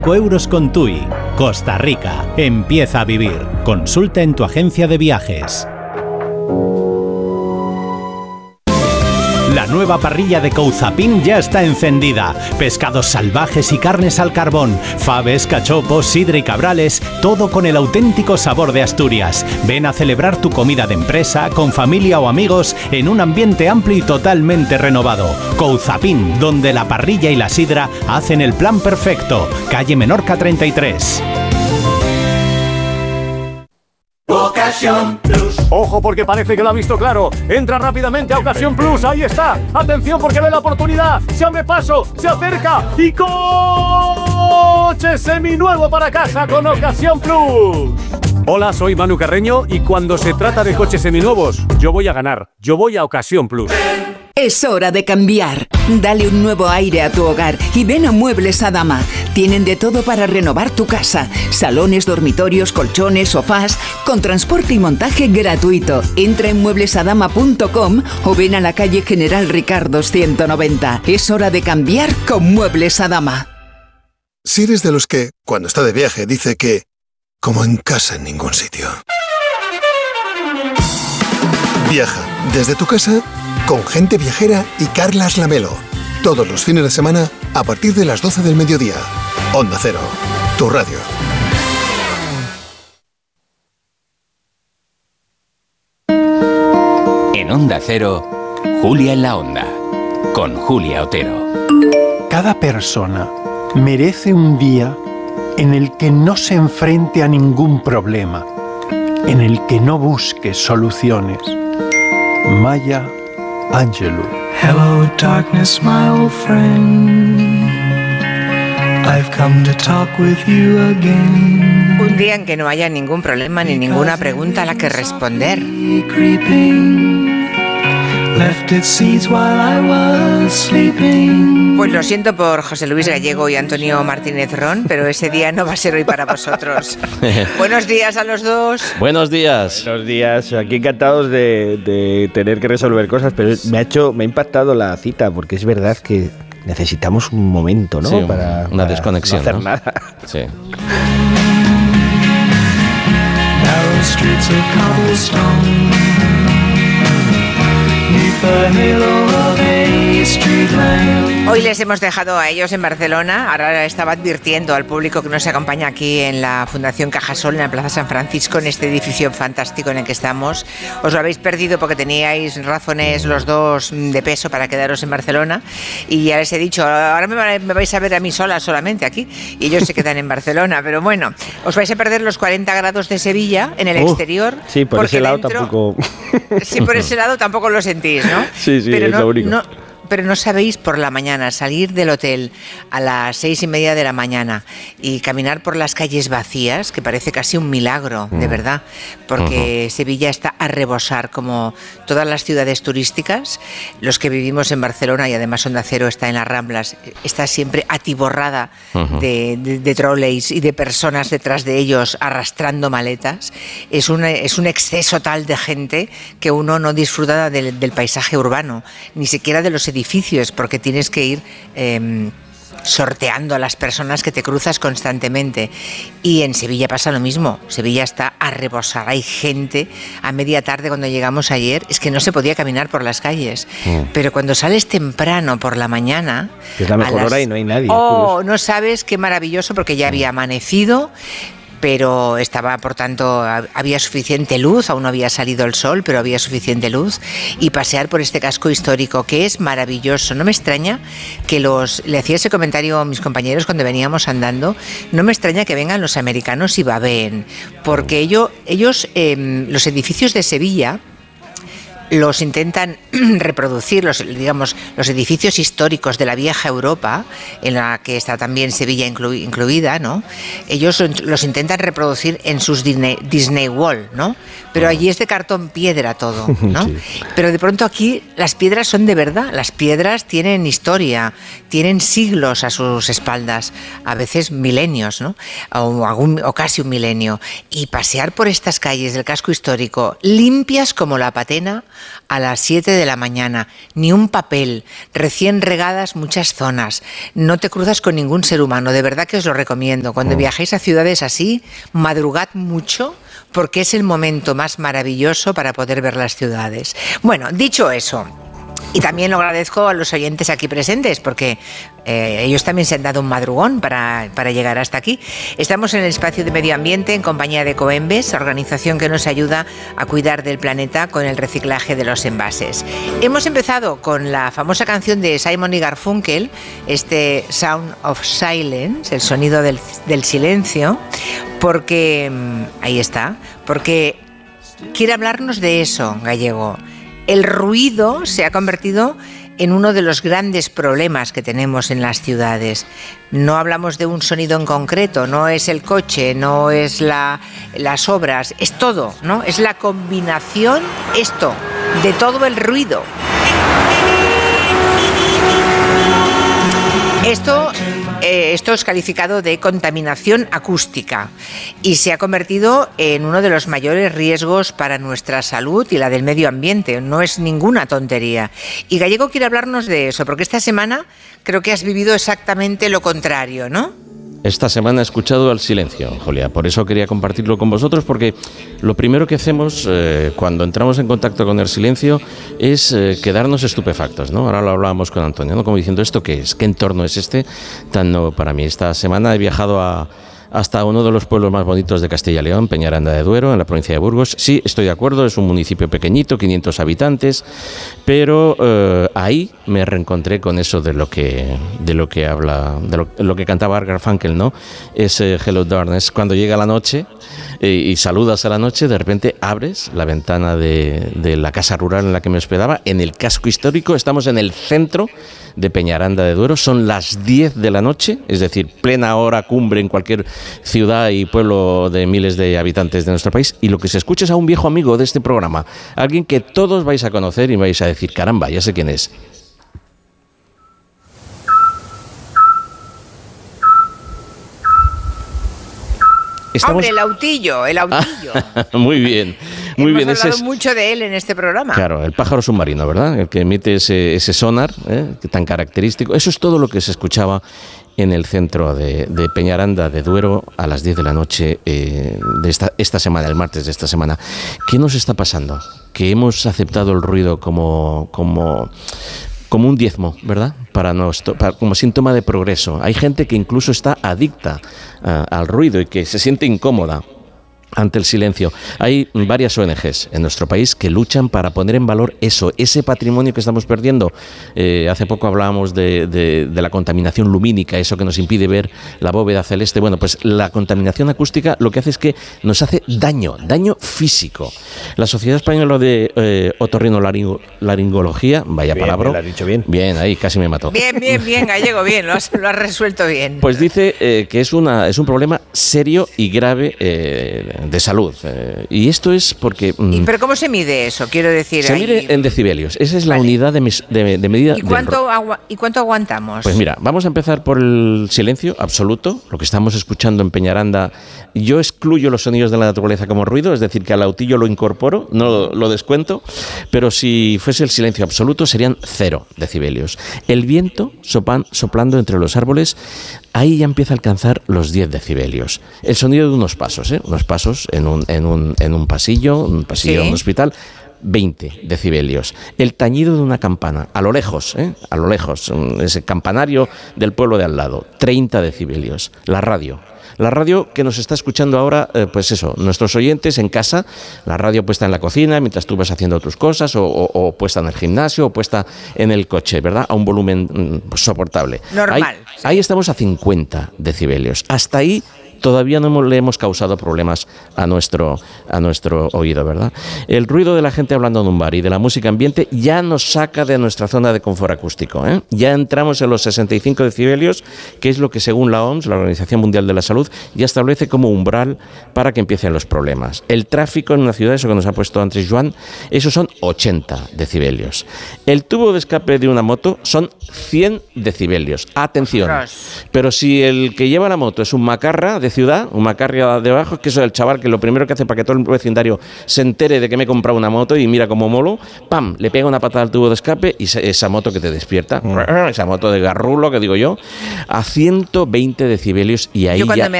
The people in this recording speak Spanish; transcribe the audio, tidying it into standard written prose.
euros con TUI. Costa Rica. Empieza a vivir. Consulta en tu agencia de viajes. La nueva parrilla de Couzapin ya está encendida. Pescados salvajes y carnes al carbón, faves, cachopos, sidra y cabrales, todo con el auténtico sabor de Asturias. Ven a celebrar tu comida de empresa, con familia o amigos, en un ambiente amplio y totalmente renovado. Couzapin, donde la parrilla y la sidra hacen el plan perfecto. Calle Menorca 33. Ocasión Plus. Ojo, porque parece que lo ha visto claro. Entra rápidamente a Ocasión Plus. Ahí está. Atención, porque ve la oportunidad. Se abre paso, se acerca y coche seminuevo para casa con Ocasión Plus. Hola, soy Manu Carreño y cuando se trata de coches seminuevos, yo voy a ganar. Yo voy a Ocasión Plus. Es hora de cambiar. Dale un nuevo aire a tu hogar y ven a Muebles Adama. Tienen de todo para renovar tu casa. Salones, dormitorios, colchones, sofás, con transporte y montaje gratuito. Entra en mueblesadama.com o ven a la calle General Ricardo 190. Es hora de cambiar con Muebles Adama. Si eres de los que, cuando está de viaje, dice que como en casa en ningún sitio. Viaja desde tu casa con Gente Viajera y Carlas Lamelo. Todos los fines de semana a partir de las 12 del mediodía. Onda Cero, tu radio. En Onda Cero, Julia en la Onda, con Julia Otero. Cada persona merece un día en el que no se enfrente a ningún problema, en el que no busque soluciones. Maya Angelou. Hello darkness, my old friend. I've come to talk with you again. Un día en que no haya ningún problema ni ninguna pregunta a la que responder. Pues lo siento por José Luis Gallego y Antonio Martínez Ron, pero ese día no va a ser hoy para vosotros. Buenos días a los dos. Buenos días. Buenos días. Aquí encantados de tener que resolver cosas, pero me ha impactado la cita, porque es verdad que necesitamos un momento, ¿no? Sí, para una desconexión, no hacer ¿no? nada. Sí. Narrow streets of cobblestone. Neath the halo of a street lamp. Hoy les hemos dejado a ellos en Barcelona. Ahora estaba advirtiendo al público que nos acompaña aquí en la Fundación Cajasol, en la Plaza San Francisco, en este edificio fantástico en el que estamos. Os lo habéis perdido porque teníais razones los dos de peso para quedaros en Barcelona. Y ya les he dicho, ahora me vais a ver a mí sola solamente aquí. Y ellos se quedan en Barcelona. Pero bueno, os vais a perder los 40 grados de Sevilla en el exterior. Sí, por ese lado dentro, tampoco. Sí, por ese lado tampoco lo sentís, ¿no? Sí, pero es lo único. Pero no sabéis, por la mañana salir del hotel a las 6:30 de la mañana y caminar por las calles vacías, que parece casi un milagro, de verdad, porque Sevilla está a rebosar, como todas las ciudades turísticas. Los que vivimos en Barcelona, y además Onda Cero está en las Ramblas, está siempre atiborrada de trolleys y de personas detrás de ellos arrastrando maletas. Es un exceso tal de gente que uno no disfruta del paisaje urbano, ni siquiera de los edificios, porque tienes que ir sorteando a las personas que te cruzas constantemente. Y en Sevilla pasa lo mismo. Sevilla está a rebosar. Hay gente a media tarde, cuando llegamos ayer, es que no se podía caminar por las calles. Pero cuando sales temprano por la mañana, Es la mejor hora y no hay nadie. Oh, no sabes qué maravilloso, porque ya había amanecido, pero estaba, por tanto, había suficiente luz, aún no había salido el sol, pero había suficiente luz, y pasear por este casco histórico, que es maravilloso. No me extraña que le hacía ese comentario a mis compañeros cuando veníamos andando, no me extraña que vengan los americanos y babeen, porque ellos los edificios de Sevilla los intentan reproducir, los edificios históricos de la vieja Europa, en la que está también Sevilla incluida, ¿no? Ellos los intentan reproducir en sus Disney World, ¿no? Pero allí es de cartón piedra todo, ¿no? Sí. Pero de pronto aquí las piedras son de verdad, las piedras tienen historia, tienen siglos a sus espaldas, a veces milenios, ¿no? O casi un milenio. Y pasear por estas calles del casco histórico, limpias como la patena, a las 7 de la mañana, ni un papel, recién regadas muchas zonas, no te cruzas con ningún ser humano, de verdad que os lo recomiendo. Cuando viajéis a ciudades así, madrugad mucho, porque es el momento más maravilloso para poder ver las ciudades. Bueno, dicho eso, y también lo agradezco a los oyentes aquí presentes, porque ellos también se han dado un madrugón para llegar hasta aquí. Estamos en el espacio de medio ambiente en compañía de Coembes, organización que nos ayuda a cuidar del planeta con el reciclaje de los envases. Hemos empezado con la famosa canción de Simon y Garfunkel, este Sound of Silence, el sonido del silencio, porque ahí está, porque quiere hablarnos de eso, Gallego. El ruido se ha convertido en uno de los grandes problemas que tenemos en las ciudades. No hablamos de un sonido en concreto, no es el coche, no es las obras, es todo, ¿no? Es la combinación, de todo el ruido. Esto es calificado de contaminación acústica y se ha convertido en uno de los mayores riesgos para nuestra salud y la del medio ambiente. No es ninguna tontería. Y Gallego quiere hablarnos de eso, porque esta semana creo que has vivido exactamente lo contrario, ¿no? Esta semana he escuchado al silencio, Julia, por eso quería compartirlo con vosotros, porque lo primero que hacemos cuando entramos en contacto con el silencio es quedarnos estupefactos, ¿no? Ahora lo hablábamos con Antonio, ¿no? Como diciendo, ¿esto qué es? ¿Qué entorno es este tan nuevo para mí? Esta semana he viajado hasta uno de los pueblos más bonitos de Castilla y León, Peñaranda de Duero, en la provincia de Burgos. Sí, estoy de acuerdo, es un municipio pequeñito, 500 habitantes, pero ahí me reencontré con eso de lo que cantaba Garfunkel, ¿no? Ese Hello Darkness, cuando llega la noche y saludas a la noche, de repente abres la ventana de la casa rural en la que me hospedaba, en el casco histórico, estamos en el centro de Peñaranda de Duero, son las 10 de la noche, es decir, plena hora cumbre en cualquier ciudad y pueblo de miles de habitantes de nuestro país, y lo que se escucha es a un viejo amigo de este programa, alguien que todos vais a conocer y vais a decir, caramba, ya sé quién es. Hombre, el autillo. Muy bien, muy bien. Hemos hablado mucho de él en este programa. Claro, el pájaro submarino, ¿verdad? El que emite ese sonar tan característico. Eso es todo lo que se escuchaba en el centro de Peñaranda de Duero a las 10 de la noche de esta semana, el martes de esta semana. ¿Qué nos está pasando? Que hemos aceptado el ruido como un diezmo, ¿verdad? Como síntoma de progreso. Hay gente que incluso está adicta al ruido y que se siente incómoda ante el silencio. Hay varias ONGs en nuestro país que luchan para poner en valor ese patrimonio que estamos perdiendo. Hace poco hablábamos de la contaminación lumínica, eso que nos impide ver la bóveda celeste. Bueno, pues la contaminación acústica lo que hace es que nos hace daño físico. La Sociedad Española de Otorrinolaringología, vaya bien, palabra. Lo has dicho bien. Bien, ahí casi me mató. Bien, Gallego, bien, lo has resuelto bien. Pues dice que es un problema serio y grave de salud. Y esto es porque... ¿Pero cómo se mide eso? Quiero decir... Se mide en decibelios. Esa es la unidad de medida. ¿Y cuánto aguantamos? Pues mira, vamos a empezar por el silencio absoluto, lo que estamos escuchando en Peñaranda. Yo excluyo los sonidos de la naturaleza como ruido, es decir, que al autillo lo incorporo, no lo descuento, pero si fuese el silencio absoluto serían 0 decibelios. El viento soplando entre los árboles, ahí ya empieza a alcanzar los 10 decibelios. El sonido de unos pasos en un pasillo, ¿sí? En un hospital, 20 decibelios. El tañido de una campana, a lo lejos, ese campanario del pueblo de al lado, 30 decibelios. La radio que nos está escuchando ahora, pues eso, nuestros oyentes en casa, la radio puesta en la cocina mientras tú vas haciendo tus cosas, o puesta en el gimnasio, o puesta en el coche, ¿verdad? A un volumen soportable. Normal. Ahí estamos a 50 decibelios. Hasta ahí todavía no le hemos causado problemas a nuestro oído, ¿verdad? El ruido de la gente hablando en un bar y de la música ambiente ya nos saca de nuestra zona de confort acústico, ¿eh? Ya entramos en los 65 decibelios, que es lo que según la OMS, la Organización Mundial de la Salud, ya establece como umbral para que empiecen los problemas. El tráfico en una ciudad, eso que nos ha puesto antes Joan, esos son 80 decibelios. El tubo de escape de una moto son 100 decibelios. Atención. Pero si el que lleva la moto es un macarra, ciudad, un macarra debajo, que eso es el chaval que lo primero que hace para que todo el vecindario se entere de que me he comprado una moto y mira como molo, ¡pam!, le pega una patada al tubo de escape y esa moto que te despierta, esa moto de garrulo que digo yo, a 120 decibelios y ahí ya